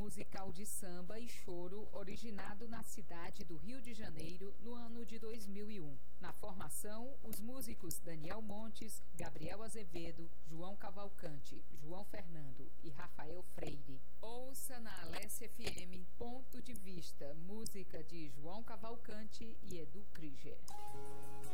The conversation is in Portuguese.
musical de samba e choro originado na cidade do Rio de Janeiro no ano de 2001. Na formação, os músicos Daniel Montes, Gabriel Azevedo, João Cavalcante, João Fernando e Rafael Freire. Ouça na Alesse FM Ponto de Vista, música de João Cavalcante e Edu Krieger.